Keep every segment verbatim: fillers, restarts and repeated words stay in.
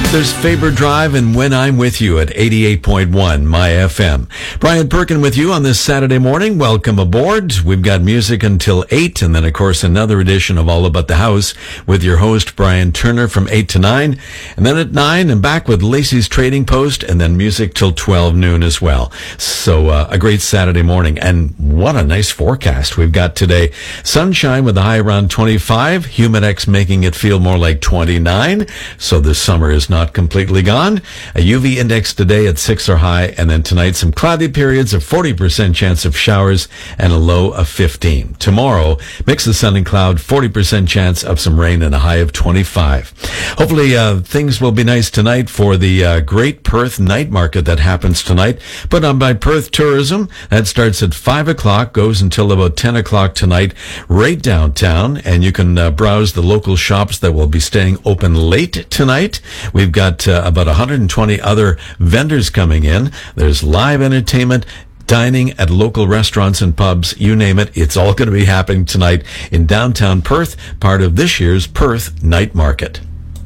There's Faber Drive and When I'm With You at eighty-eight point one My F M. Brian Perkin with you on this Saturday morning. Welcome aboard. We've got music until eight, and then, of course, another edition of All About the House with your host, Brian Turner, from eight to nine. And then at nine, and back with Lacey's Trading Post, and then music till twelve noon as well. So uh, a great Saturday morning. And what a nice forecast we've got today. Sunshine with a high around twenty-five. Humidex making it feel more like twenty-nine. So the summer is not completely gone. A U V index today at six or high, and then tonight some cloudy periods, a forty percent chance of showers, and a low of fifteen. Tomorrow, mix of sun and cloud, forty percent chance of some rain, and a high of twenty-five. Hopefully uh, things will be nice tonight for the uh, Great Perth Night Market that happens tonight, put on by Perth Tourism. That starts at five o'clock, goes until about ten o'clock tonight, right downtown, and you can uh, browse the local shops that will be staying open late tonight. We've got uh, about one hundred twenty other vendors coming in. There's live entertainment, dining at local restaurants and pubs, you name it. It's all going to be happening tonight in downtown Perth, part of this year's Perth Night Market.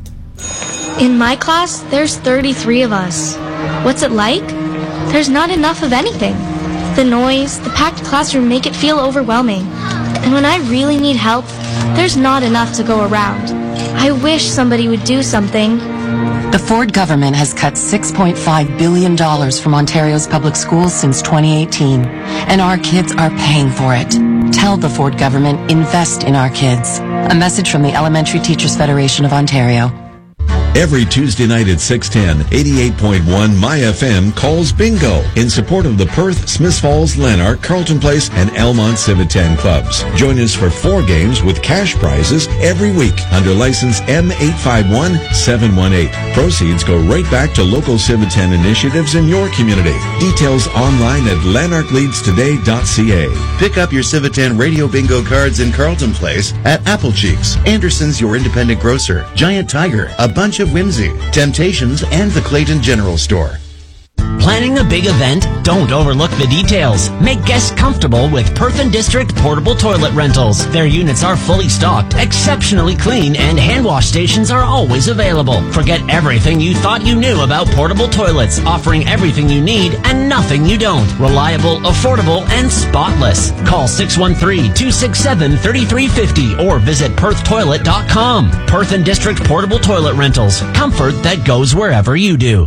In my class, there's thirty-three of us. What's it like? There's not enough of anything. The noise, the packed classroom make it feel overwhelming. And when I really need help, there's not enough to go around. I wish somebody would do something. The Ford government has cut six point five billion dollars from Ontario's public schools since twenty eighteen, and our kids are paying for it. Tell the Ford government, invest in our kids. A message from the Elementary Teachers Federation of Ontario. Every Tuesday night at six ten, eighty-eight point one My F M calls bingo in support of the Perth, Smiths Falls, Lanark, Carlton Place, and Elmont Civitan clubs. Join us for four games with cash prizes every week under license M eight five one seven one eight. Proceeds go right back to local Civitan initiatives in your community. Details online at lanark leads today dot c a. Pick up your Civitan Radio Bingo cards in Carlton Place at Apple Cheeks, Anderson's Your Independent Grocer, Giant Tiger, A Bunch of Whimsy, Temptations, and the Clayton General Store. Planning a big event? Don't overlook the details. Make guests comfortable with Perth and District Portable Toilet Rentals. Their units are fully stocked, exceptionally clean, and hand wash stations are always available. Forget everything you thought you knew about portable toilets, offering everything you need and nothing you don't. Reliable, affordable, and spotless. Call six one three, two six seven, three three five zero or visit perth toilet dot com. Perth and District Portable Toilet Rentals. Comfort that goes wherever you do.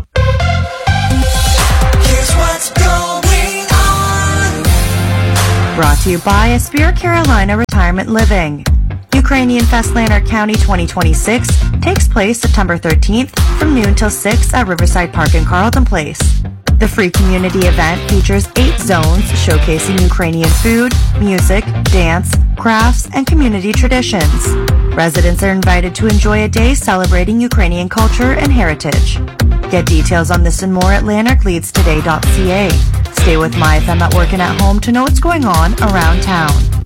Brought to you by Aspire Carolina Retirement Living. Ukrainian Fest Lanark County twenty twenty-six takes place September thirteenth from noon till six at Riverside Park in Carlton Place. The free community event features eight zones showcasing Ukrainian food, music, dance, crafts, and community traditions. Residents are invited to enjoy a day celebrating Ukrainian culture and heritage. Get details on this and more at lanark leads today dot c a. Stay with My F M at work and at home to know what's going on around town.